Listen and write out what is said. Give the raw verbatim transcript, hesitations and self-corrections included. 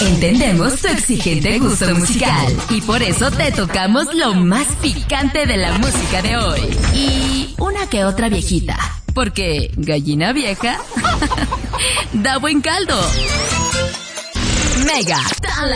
Entendemos tu exigente gusto musical y por eso te tocamos lo más picante de la música de hoy. Y una que otra viejita, porque gallina vieja da buen caldo. Mega